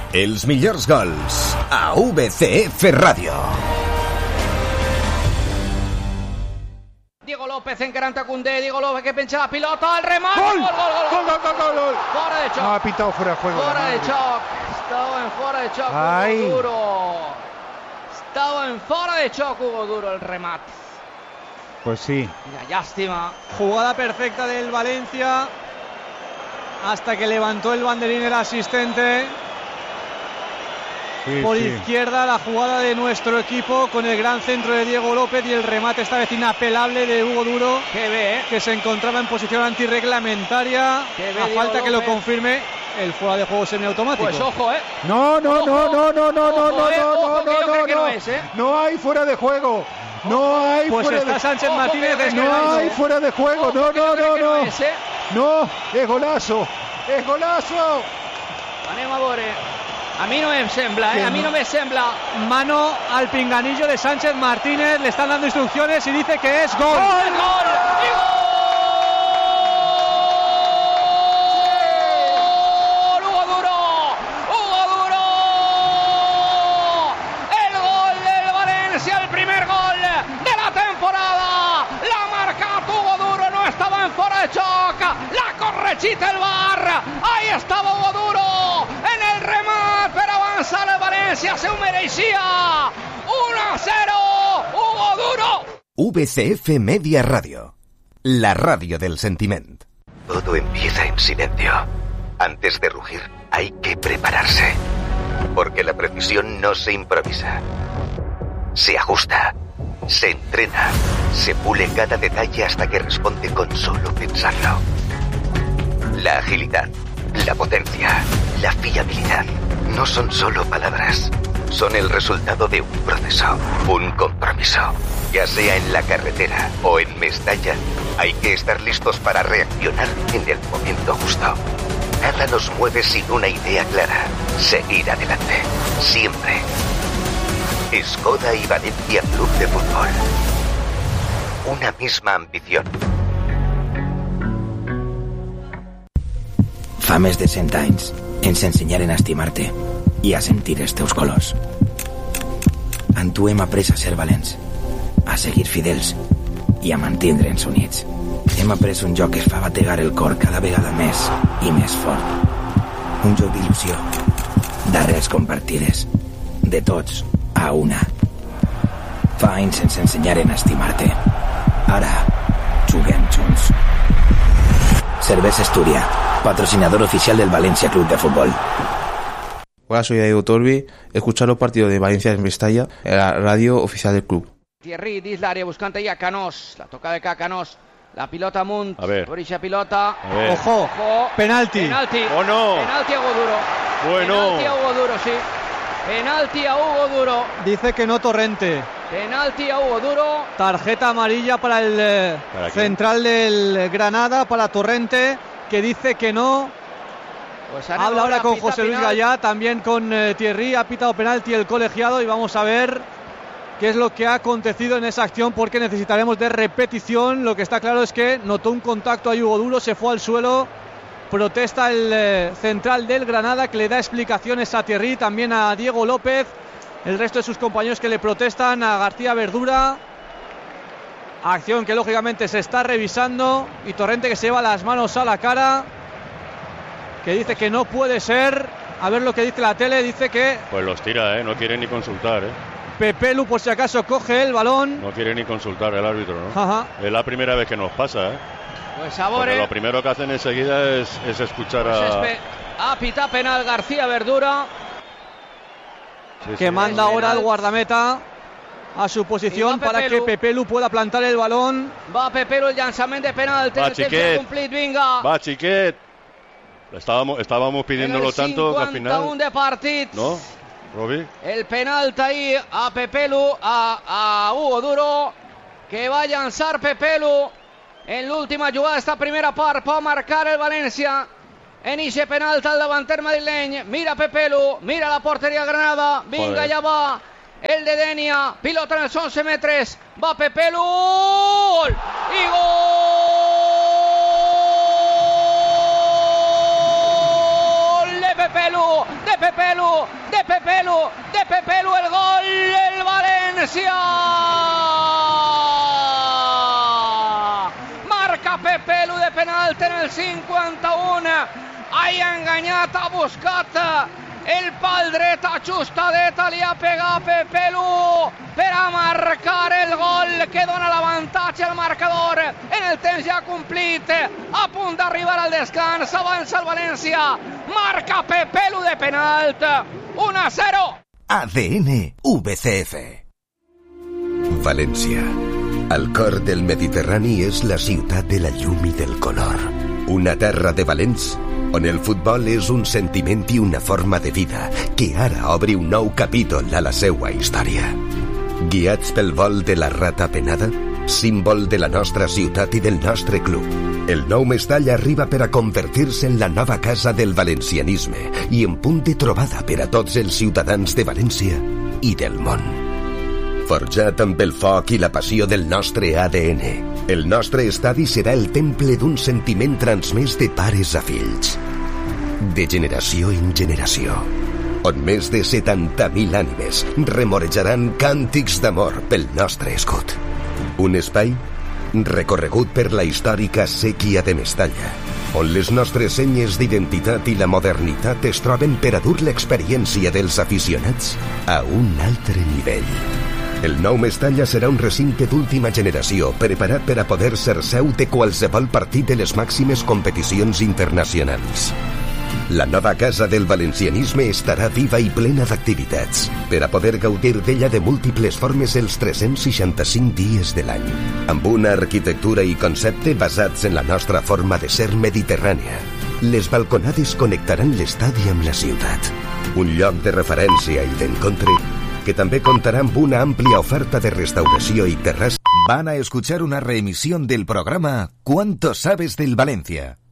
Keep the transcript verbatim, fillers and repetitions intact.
Els millors gols a V C F Ràdio. Diego López encaranta a Koundé, Diego López que pincha la pilota, el remate, ¡Gol! gol, gol, gol, ¡Gol, gol, gol, gol! Fuera de choc. No, ha pitado fuera de juego. Fuera de choc. Estaba en fuera de choc Ay. Hugo Duro. Estaba en fuera de choc Hugo Duro el remate. Pues sí. La lástima. Jugada perfecta del Valencia hasta que levantó el banderín el asistente. Sí, Por sí. izquierda la jugada de nuestro equipo con el gran centro de Diego López y el remate esta vez inapelable de Hugo Duro, Que ve, ¿eh? que se encontraba en posición antirreglamentaria. Que ve A Diego falta que lo López. confirme el fuera de juego semiautomático. Pues ojo, ¿eh? No, no, no, no, no, no, no, Ojo, no, eh, no, ojo, que yo no, creo no, que no no. es, ¿eh? No hay fuera de juego. No hay Pues fuera está de Sánchez Ojo, Martínez que- No descargando. hay fuera de juego. Ojo, No, que yo no, creo no, que no. es, ¿eh? No, es golazo. Es golazo. Anem a veure. A mi no me sembla, ¿eh? A mi no me sembla. Mano al pinganillo de Sánchez Martínez, le están dando instrucciones y dice que es gol. ¡Gol! ¡Gol! ¡Y gol! ¡Hugo Duro! ¡Hugo Duro! El gol del Valencia, el primer gol de la temporada. La marca Hugo Duro, no estaba en fuera de choc. La correchita el V A R. Ahí estaba Hugo Duro en el remate, pero avanzar el Valencia se ho mereixia. uno a cero, Hugo Duro. V C F Media Radio, la radio del sentiment. Todo empieza en silencio. Antes de rugir, hay que prepararse. Porque la precisión no se improvisa. Se ajusta, se entrena, se pule cada detalle hasta que responde con solo pensarlo. La agilidad, la potencia, la fiabilidad no son solo palabras. Son el resultado de un proceso, un compromiso. Ya sea en la carretera o en Mestalla, hay que estar listos para reaccionar en el momento justo. Nada nos mueve sin una idea clara. Seguir adelante. Siempre. Skoda y Valencia Club de Fútbol. Una misma ambición. Fa més de cent anys ens ensenyaren a estimar-te i a sentir els teus colors. En tu hem après a ser valents, a seguir fidels i a mantindre'ns units. Hem après un joc que fa bategar el cor cada vegada més i més fort. Un joc d'il·lusió, d'arrels compartides, de tots a una. Fa anys ens ensenyaren a estimar-te. Ara juguem junts. Cervesa Asturias, patrocinador oficial del Valencia Club de Fútbol. Hola, soy Diego Torbi. Escuchar los partidos de Valencia en Mestalla en la radio oficial del club. Thierry dins l'àrea buscant ahí a Canós. La toca de Canós. La pilota amunt. A ver. Por eixa pilota. A ver. Ojo, Ojo. penalti. Penalti. ¡Oh, no! Penalti a Hugo Duro. Bueno. Penalti a Hugo Duro, sí. Penalti a Hugo Duro. Dice que no Torrente. Penalti a Hugo Duro. Tarjeta amarilla para el eh, ¿Para quién? central del Granada, para Torrente, que dice que no. Pues anem Habla ahora a con pita José Luis final. Gallá, también con eh, Thierry. Ha pitado penalti el colegiado y vamos a ver qué es lo que ha acontecido en esa acción, porque necesitaremos de repetición. Lo que está claro es que notó un contacto a Hugo Duro, se fue al suelo. Protesta el eh, central del Granada, que le da explicaciones a Thierry, también a Diego López, el resto de sus compañeros que le protestan, a García Verdura. Acción que lógicamente se está revisando, y Torrente que se lleva las manos a la cara, que dice que no puede ser. A ver lo que dice la tele, dice que Pues los tira, ¿eh? No quiere ni consultar, ¿eh? Pepelu por si acaso coge el balón. No quiere ni consultar el árbitro, ¿no? Ajá. Es la primera vez que nos pasa, ¿eh? Pues Porque Sabore. lo primero que hacen enseguida es, es escuchar Pues a... espe- a pita penal García Verdura. Sí, Que sí. manda ahora al guardameta a su posición Y va para que Pepelu. Pepelu pueda plantar el balón. Va Pepero el llançament de penal. Va, El temps Xiquet. ja complit, vinga. Va, Chiquet. Estábamos, estábamos pidiéndolo tanto que al cinquanta-un final... de partit. ¿No, Robi? El penalti ahí a Pepelu, a, a Hugo Duro, que va a llançar Pepelu en l'última jugada d'esta primera part. Pot marcar el València en ixe penalti al davanter madrileny. Mira Pepelu, mira la porteria Granada. Vinga, Joder. ja va el de Denia. Pilota en els onze metres. Va Pepelu. Gol! I gol de Pepelu, de Pepe Pepelu, de Pepelu, de Pepelu el gol del Valencia. Marca Pepelu de penalti en el cinquanta-uno. Ahí ha enganyat, ha buscat el pal dret, ajustadeta, li ha pegat Pepelu per a marcar el gol que dona l'avantatge al marcador en el temps ja complit, a punt d'arribar al descans, avança el València, marca Pepelu de penalt, u a zero. A D N V C F. València, al cor del Mediterrani, és la ciutat de la llum i del color. Una terra de valents on el futbol és un sentiment i una forma de vida que ara obre un nou capítol a la seua història. Guiats pel vol de la rata penada, símbol de la nostra ciutat i del nostre club, el nou Mestalla arriba per a convertir-se en la nova casa del valencianisme i en punt de trobada per a tots els ciutadans de València i del món. Forjat amb el foc i la passió del nostre A D N, el nostre estadi serà el temple d'un sentiment transmès de pares a fills, de generació en generació, on més de setanta mil ànimes remorejaran càntics d'amor pel nostre escut. Un espai recorregut per la històrica sèquia de Mestalla, on les nostres senyes d'identitat i la modernitat es troben per a dur l'experiència dels aficionats a un altre nivell. El nou Mestalla serà un recinte d'última generació preparat per a poder ser seu de qualsevol partit de les màximes competicions internacionals. La nova casa del valencianisme estarà viva i plena d'activitats per a poder gaudir d'ella de múltiples formes els tres-cents seixanta-cinc dies de l'any, amb una arquitectura i concepte basats en la nostra forma de ser mediterrània. Les balconades connectaran l'estadi amb la ciutat, un lloc de referència i d'encontre que també contará amb una amplia oferta de restauració i terrazas. Van a escuchar una reemisión del programa ¿Cuánto sabes del Valencia?